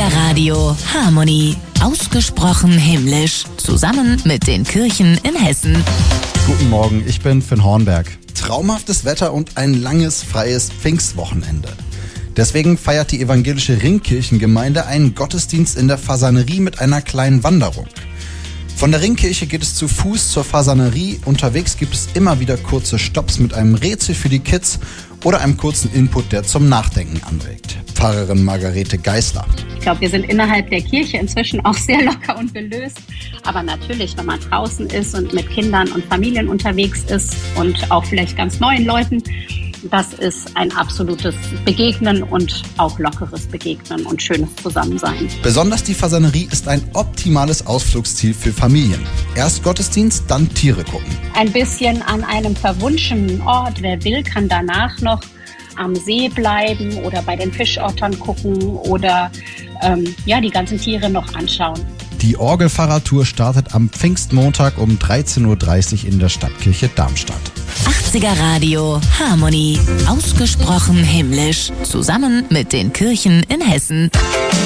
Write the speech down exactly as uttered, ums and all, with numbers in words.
achtziger Radio Harmonie. Ausgesprochen himmlisch. Zusammen mit den Kirchen in Hessen. Guten Morgen, ich bin Finn Hornberg. Traumhaftes Wetter und ein langes, freies Pfingstwochenende. Deswegen feiert die evangelische Ringkirchengemeinde einen Gottesdienst in der Fasanerie mit einer kleinen Wanderung. Von der Ringkirche geht es zu Fuß zur Fasanerie. Unterwegs gibt es immer wieder kurze Stopps mit einem Rätsel für die Kids oder einem kurzen Input, der zum Nachdenken anregt. Pfarrerin Margarete Geisler. Ich glaube, wir sind innerhalb der Kirche inzwischen auch sehr locker und gelöst. Aber natürlich, wenn man draußen ist und mit Kindern und Familien unterwegs ist und auch vielleicht ganz neuen Leuten, das ist ein absolutes Begegnen und auch lockeres Begegnen und schönes Zusammensein. Besonders die Fasanerie ist ein optimales Ausflugsziel für Familien. Erst Gottesdienst, dann Tiere gucken. Ein bisschen an einem verwunschenen Ort. Wer will, kann danach noch am See bleiben oder bei den Fischottern gucken oder ähm, ja, die ganzen Tiere noch anschauen. Die Orgelfahrradtour startet am Pfingstmontag um dreizehn Uhr dreißig in der Stadtkirche Darmstadt. achtziger Radio Harmonie. Ausgesprochen himmlisch. Zusammen mit den Kirchen in Hessen.